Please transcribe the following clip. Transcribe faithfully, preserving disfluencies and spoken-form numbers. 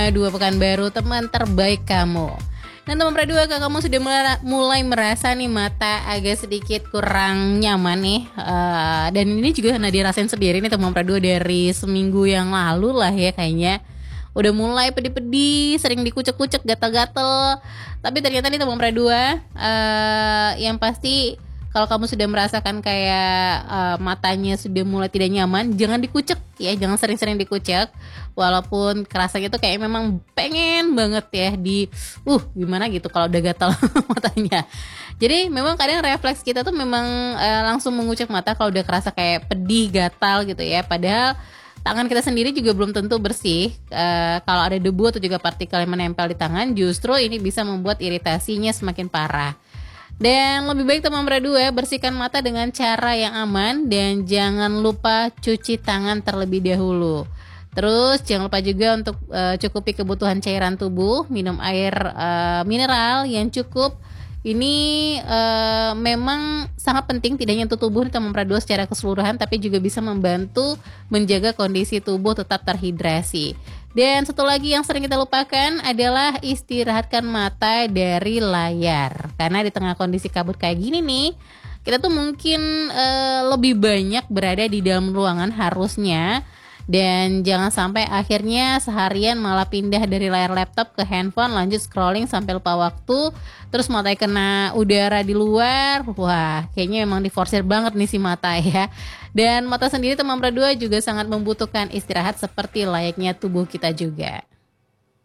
Dua pekan baru teman terbaik kamu. Dan teman Pradua, kalau kamu sudah mulai merasa nih mata agak sedikit kurang nyaman nih, uh, dan ini juga pernah dirasain sendiri nih teman Pradua dari seminggu yang lalu lah ya kayaknya. Udah mulai pedih-pedih, sering dikucek-kucek, gatal-gatal. Tapi ternyata nih teman Pradua, uh, yang pasti kalau kamu sudah merasakan kayak uh, matanya sudah mulai tidak nyaman, jangan dikucek ya, jangan sering-sering dikucek. Walaupun kerasanya tuh kayak memang pengen banget ya di uh gimana gitu kalau udah gatal matanya. Jadi memang kadang refleks kita tuh memang uh, langsung mengucek mata kalau udah kerasa kayak pedih, gatal gitu ya. Padahal tangan kita sendiri juga belum tentu bersih. Uh, kalau ada debu atau juga partikel yang menempel di tangan, justru ini bisa membuat iritasinya semakin parah. Dan lebih baik teman Pradua bersihkan mata dengan cara yang aman dan jangan lupa cuci tangan terlebih dahulu. Terus jangan lupa juga untuk uh, cukupi kebutuhan cairan tubuh, minum air uh, mineral yang cukup. Ini uh, memang sangat penting, tidak hanya untuk tubuh teman Pradua secara keseluruhan, tapi juga bisa membantu menjaga kondisi tubuh tetap terhidrasi. Dan satu lagi yang sering kita lupakan adalah istirahatkan mata dari layar. Karena di tengah kondisi kabut kayak gini nih, kita tuh mungkin uh, lebih banyak berada di dalam ruangan harusnya. Dan jangan sampai akhirnya seharian malah pindah dari layar laptop ke handphone, lanjut scrolling sampai lupa waktu, terus matanya kena udara di luar. Wah, kayaknya memang diforsir banget nih si mata ya. Dan mata sendiri teman Pradua juga sangat membutuhkan istirahat seperti layaknya tubuh kita juga.